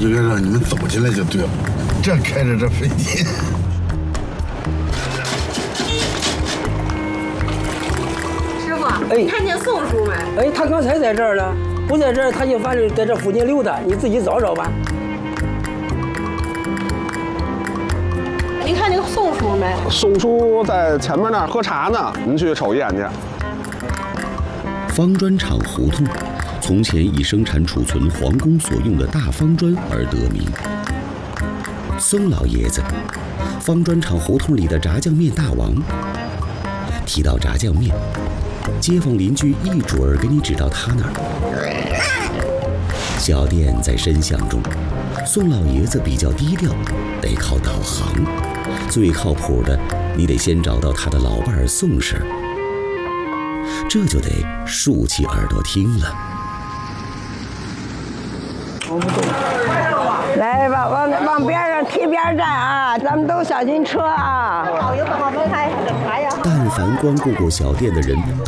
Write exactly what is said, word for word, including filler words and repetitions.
应该让你们走进来就对了，这开着这费劲。 师傅，哎，看见宋叔没？ 哎，他刚才在这儿呢，不在这儿他就反正在这附近溜达，你自己找找吧。 您看那个宋叔没？ 宋叔在前面那儿喝茶呢，您去瞅一眼去。 方砖厂胡同，从前以生产储存皇宫所用的大方砖而得名。宋老爷子，方砖厂胡同里的炸酱面大王。提到炸酱面，街坊邻居一准儿给你指到他那儿。小店在深巷中，宋老爷子比较低调，得靠导航。最靠谱的，你得先找到他的老伴儿宋婶儿。这就得竖起耳朵听了。 来吧，往往边上贴边站啊，咱们都小心车啊。 但凡光顾过小店的人，